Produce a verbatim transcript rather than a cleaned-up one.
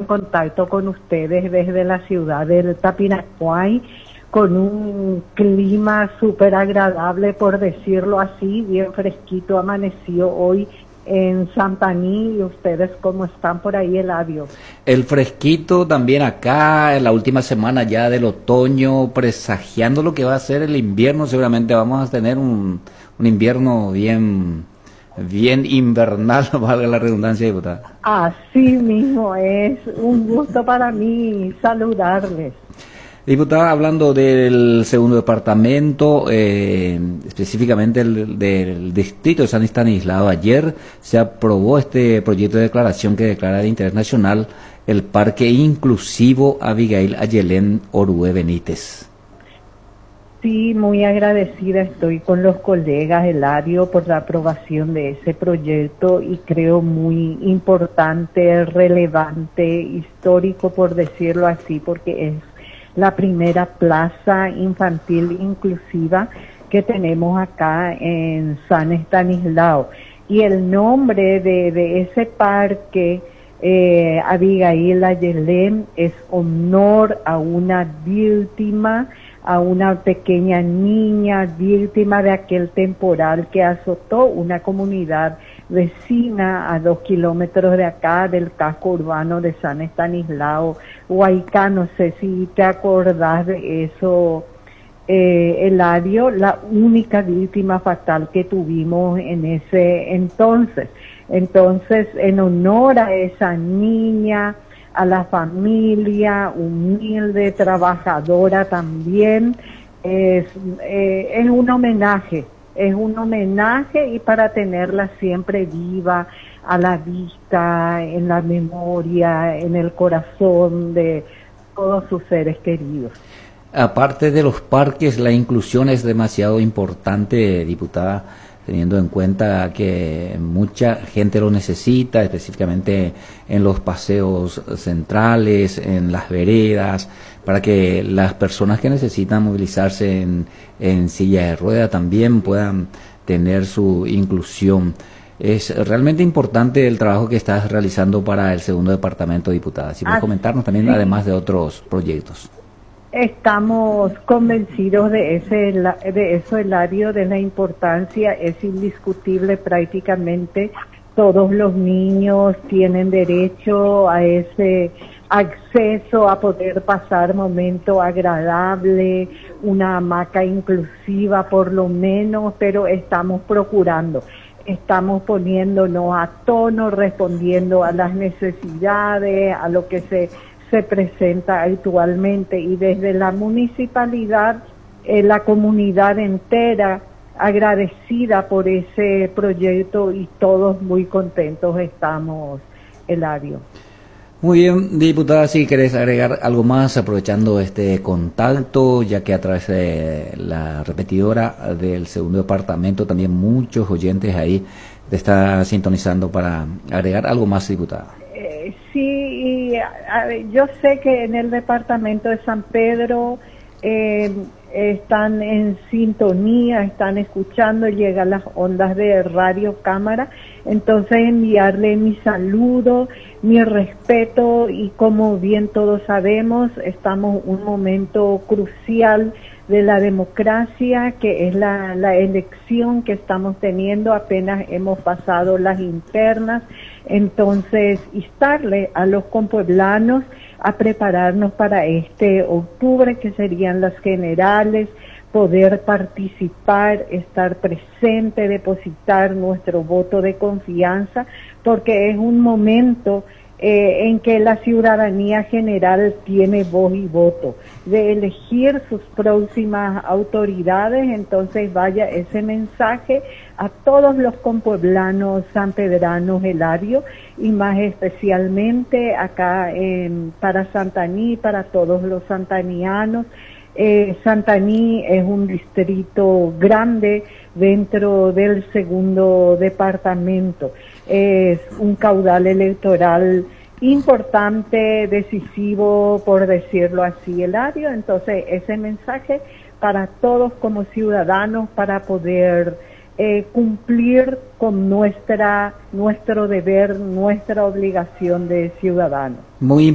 contacto con ustedes desde la ciudad del Tapiracuay, con un clima súper agradable, por decirlo así, bien fresquito amaneció hoy en Santaní. ¿Y ustedes cómo están por ahí, Eladio? El fresquito también acá, en la última semana ya del otoño, presagiando lo que va a ser el invierno. Seguramente vamos a tener un, un invierno bien, bien invernal, valga la redundancia, diputada. Así mismo es, un gusto para mí saludarles. Diputada, hablando del segundo departamento, eh, específicamente el, del distrito de San Estanislao, ayer se aprobó este proyecto de declaración que declara de interés nacional el Parque Inclusivo Abigail Ayelén Orue Benítez. Sí, muy agradecida estoy con los colegas, Eladio, por la aprobación de ese proyecto, y creo muy importante, relevante, histórico, por decirlo así, porque es la primera plaza infantil inclusiva que tenemos acá en San Estanislao. Y el nombre de, de ese parque, eh, Abigail Ayelén, es honor a una víctima, a una pequeña niña víctima de aquel temporal que azotó una comunidad vecina a dos kilómetros de acá, del casco urbano de San Estanislao, Huaycá. No sé si te acordás de eso, eh, Eladio, la única víctima fatal que tuvimos en ese entonces. Entonces, en honor a esa niña, a la familia humilde, trabajadora también, es, eh, es un homenaje. Es un homenaje, y para tenerla siempre viva, a la vista, en la memoria, en el corazón de todos sus seres queridos. Aparte de los parques, la inclusión es demasiado importante, diputada, teniendo en cuenta que mucha gente lo necesita, específicamente en los paseos centrales, en las veredas, para que las personas que necesitan movilizarse en, en silla de rueda también puedan tener su inclusión. Es realmente importante el trabajo que estás realizando para el segundo departamento, diputada. Si puedes comentarnos también, sí, además de otros proyectos. Estamos convencidos de ese de eso, Eladio, de la importancia. Es indiscutible, prácticamente todos los niños tienen derecho a ese acceso, a poder pasar momento agradable, una hamaca inclusiva por lo menos, pero estamos procurando, estamos poniéndonos a tono, respondiendo a las necesidades, a lo que se se presenta actualmente, y desde la municipalidad, eh, la comunidad entera agradecida por ese proyecto, y todos muy contentos estamos, Eladio. Muy bien, diputada, si querés agregar algo más, aprovechando este contacto, ya que a través de la repetidora del segundo departamento también muchos oyentes ahí te están sintonizando, para agregar algo más, diputada. Eh, sí, y, a, a, yo sé que en el departamento de San Pedro eh, están en sintonía, están escuchando, llegan las ondas de Radio Cámara. Entonces, enviarle mi saludo, mi respeto, y como bien todos sabemos, estamos en un momento crucial de la democracia, que es la, la elección que estamos teniendo. Apenas hemos pasado las internas. Entonces, instarle a los compueblanos a prepararnos para este octubre, que serían las generales, poder participar, estar presente, depositar nuestro voto de confianza, porque es un momento eh, en que la ciudadanía general tiene voz y voto, de elegir sus próximas autoridades. Entonces, vaya ese mensaje a todos los compueblanos sanpedranos, Eladio, y más especialmente acá en, para Santaní, para todos los santanianos. Eh, Santaní es un distrito grande dentro del segundo departamento. Es un caudal electoral importante, decisivo, por decirlo así, Eladio. Entonces, ese mensaje para todos como ciudadanos, para poder eh, cumplir con nuestra nuestro deber, nuestra obligación de ciudadanos. Muy